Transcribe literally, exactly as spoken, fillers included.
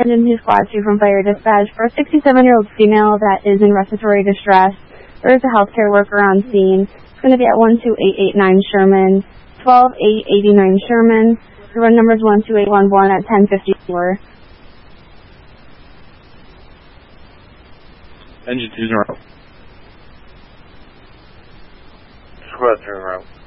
Engine two Squad two from Fire Dispatch. For a sixty-seven-year-old female that is in respiratory distress, there is a healthcare worker on scene. It's going to be at one two eight eight nine Sherman, twelve eight eighty-nine Sherman. The run number is one two eight one one at ten fifty-four. Engine two's en route. Squad two en route.